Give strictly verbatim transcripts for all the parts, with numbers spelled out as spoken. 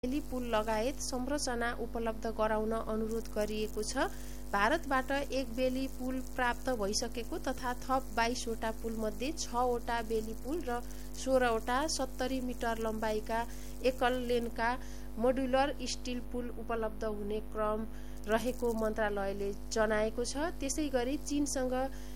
बेली पुल लगायत संरचना उपलब्ध गराउन अनुरोध गरिएको छ। भारतबाट एक बेली पुल प्राप्त भइसकेको तथा थप बाइसवटा पुल मध्ये छवटा बेली पुल र सोह्रवटा सत्तरी मिटर लम्बाइका एकल लेनका मोडुलर स्टिल पुल उपलब्ध हुने क्रम रहेको मन्त्रालयले जनाएको छ। त्यसैगरी चीनसँग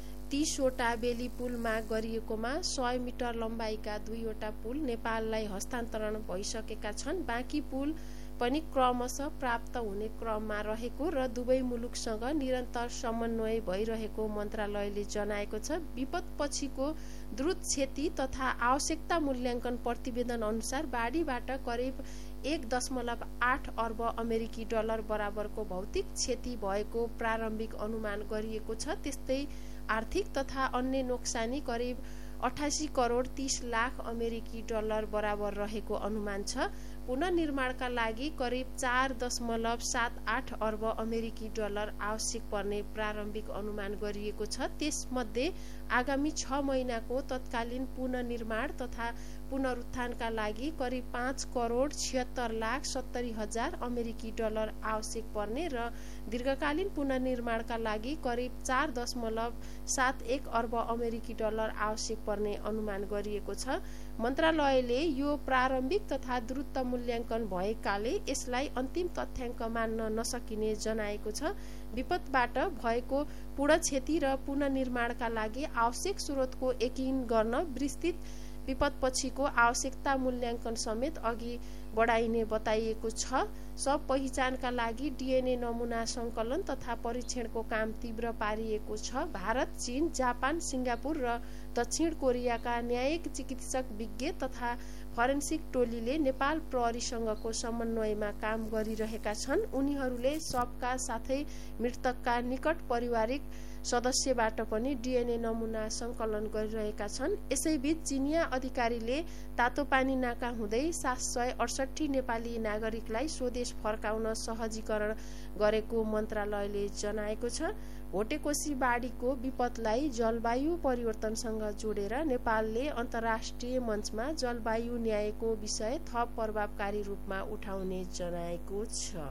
तीसवटा बेली पुल माग गरिएकोमा सय मिटर लम्बाइका दुईवटा पुल नेपाललाई हस्तान्तरण भइसकेका छन्। बाँकी पुल पनि क्रमशः प्राप्त हुने क्रममा रहेको र दुवै मुलुकसँग निरन्तर समन्वय भइरहेको मन्त्रालयले जनाएको छ। विपदपछिको द्रुत क्षति तथा आवश्यकता मूल्याङ्कन प्रतिवेदन अनुसार बाढीबाट करिब एक दशमलव आठ अर्ब अमेरिकी डलर बराबरको भौतिक क्षति भएको प्रारम्भिक अनुमान गरिएको छ। त्यस्तै आर्थिक तथा अन्य नोक्सानी करिब अठासी करोड तीस लाख अमेरिकी डलर बराबर रहेको अनुमान छ। पुनर्निर्माणका लागि करिब चार दशमलव सात आठ अर्ब अमेरिकी डलर आवश्यक पर्ने प्रारम्भिक अनुमान गरिएको छ। त्यसमध्ये आगामी छ महिनाको तत्कालीन पुनर्निर्माण तथा पुनरुत्थानका लागि करिब पाँच करोड छिहत्तर लाख सत्तरी हजार अमेरिकी डलर आवश्यक पर्ने र दीर्घकालीन पुनर्निर्माणका लागि करिब चार दशमलव सात एक अर्ब अमेरिकी डलर आवश्यक पर्ने अनुमान गरिएको छ। मन्त्रालयले यो प्रारम्भिक तथा द्रुत मूल्याङ्कन भएकाले यसलाई अन्तिम तथ्याङ्क मान्न नसकिने जनाएको छ। विपदबाट भएको पूर्ण क्षति र पुनर्निर्माणका लागि आवश्यक स्रोतको एकीकरण गर्न विस्तृत विपदपछिको आवश्यकता मूल्याङ्कन समेत अघि बढाइने बताइएको छ। सब पहिचानका लागि डीएनए नमुना संकलन तथा परीक्षणको काम तीव्र पारिएको छ। भारत, चीन, जापान, सिङ्गापुर र दक्षिण कोरियाका न्यायिक चिकित्सक विज्ञ तथा फरेन्सिक टोलीले नेपाल प्रहरीसँगको समन्वयमा काम गरिरहेका छन्। उनीहरूले शवका साथै मृतकका निकट पारिवारिक सदस्यबाट पनि डीएनए नमुना संकलन गरिरहेका छन्। यसैबीच चिनिया अधिकारीले तातोपानी नाका हुँदै सात सय अडसठी नेपाली नागरिकलाई स्वदेश फर्काउन सहजीकरण गरेको मन्त्रालयले जनाएको छ। भोटेकोशी बाढीको विपदलाई जलवायु परिवर्तनसँग जोडेर नेपालले अन्तर्राष्ट्रिय मञ्चमा जलवायु न्यायको विषय थप प्रभावकारी रूपमा उठाउने जनाएको छ।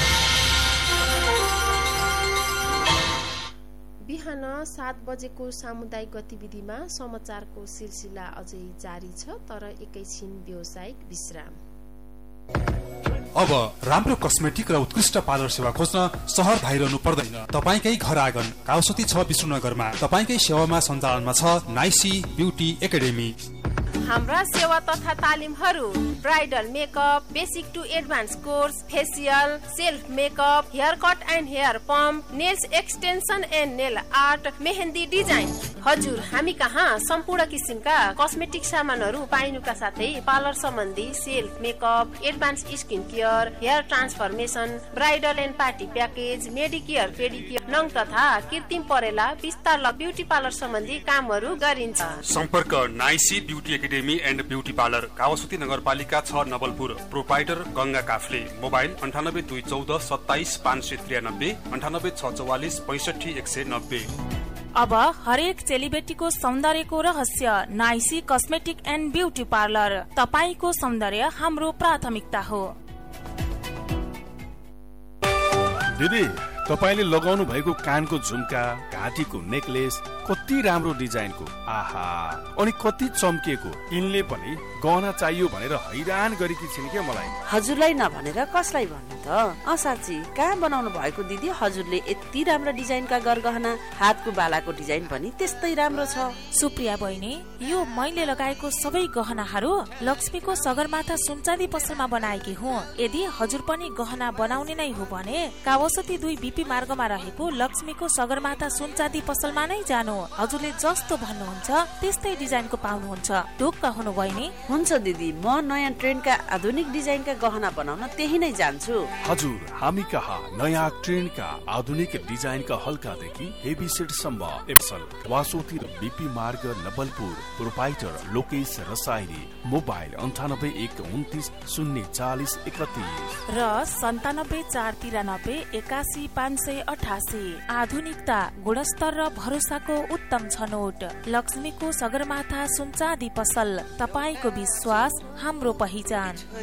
बिहान सात बजेको सामुदायिक गतिविधिमा समाचारको सिलसिला अझै जारी छ, तर एकैछिन व्यावसायिक विश्राम। अब राम्रो कस्मेटिक र उत्कृष्ट पार्लर सेवा खोज्न शहर धाइरहनु पर्दैन। तपाईकै घर आँगन काउसती छ विष्णुनगरमा तपाईकै सेवामा सञ्चालनमा छ नाइसी ब्युटी एकाडेमी। हाम्रा सेवा तथा तालिमहरू bridal makeup, basic to advance course, facial, self makeup, hair cut and hair pump, nails extension and nail art, mehndi design. हजुर, हामी कहाँ सम्पूर्ण किसिमका कस्मेटिक सामानहरू पाइनुका साथै पार्लर सम्बन्धी self makeup, advance skin care, hair transformation, bridal and party package, Medicare, पेडिकेयर, नङ तथा कृत्रिम परेला विस्तार ल ब्युटी पार्लर सम्बन्धी कामहरू गरिन्छ। सम्पर्क नाइसी beauty academy and beauty parlour, कावासुती नगरपालिका छ नवलपुर। प्रोपाइटर गंगा काफले। मोबाइल अन्ठानब्बे दुई चौध सत्ताइस पाँच सय त्रियानब्बे, अन्ठानब्बे छ चौवालिस पैसठी एक सय नब्बे। अब हरेक चेलीबेटीको सौन्दर्यको रहस्य नाइसी कस्मेटिक एन्ड ब्युटी पार्लर। तपाईको सौन्दर्य हाम्रो प्राथमिकता हो। दिदी, तपाईले लगाउनु भएको कानको झुम्का, घाँटीको नेकलेस कति राम्रो डिजाइनको, आहा, अनि कति चम्किएको। यिनले पनि गहना चाहियो भनेर हैरान गरेकी छिन् के मलाई। हजुरलाई नभनेर कसलाई भन्नु त? असाची कहाँ बनाउनु भएको दिदी? हजुरले यति राम्रो डिजाइनका गरगहना, हातको बालाको डिजाइन पनि त्यस्तै राम्रो छ। सुप्रिया बहिनी, यो मैले लगाएको सबै गहनाहरू लक्ष्मीको सगरमाथा सुनचाँदी पसलमा बनाएकी हुँ। यदि हजुर पनि गहना बनाउने नै हो भने कावासती दुई बीपी मार्गमा रहेको लक्ष्मीको सगरमाथा सुनचाँदी पसलमा नै जानु। हजुरले जस्तो भन्नुहुन्छ त्यस्तै डिजाइनको पाउनुहुन्छ। ढुक्क हुनु बहिनी? हुन्छ दिदी, म नयाँ ट्रेन्डका आधुनिक डिजाइनका गहना बनाउन त्यही नै जान्छु। हजुर, हामी कहाँ नयाँ ट्रेन्डका आधुनिक डिजाइनका हल्कादेखि हेभी सेटसम्म एप्सल वासोती र बीपी मार्ग नवलपुर। प्रोपाइटर लोकेश रसाइली। मोबाइल अन्ठानब्बे एक उन्तिस शून्य चालिस एकतिस र सन्तानब्बे चार तिरानब्बे एकासी पाँच सय अठासी। आधुनिकता, गुणस्तर र भरोसाको उत्तम छनौट। लक्ष्मीको सगरमाथा सुनचाँदी पसल। तपाईको विश्वास हाम्रो पहिचान।